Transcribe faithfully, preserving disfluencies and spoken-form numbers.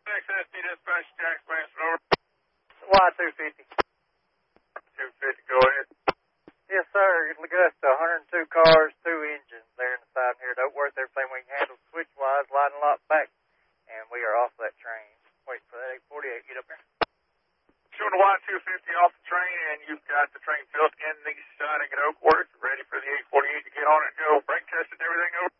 Access to dispatch, Jack Branson, over. Y two fifty. two fifty, go ahead. Yes, sir. Look at us, one hundred two cars, two engines there in the side here. Don't worth everything we can handle switch-wise, line and lock back. And we are off that train. Wait for that eight forty-eight. Get up there. Showing the Y two fifty off the train, and you've got the train built in the siding at Oakworth, ready for the eight forty-eight to get on and go. Brake tested, everything over.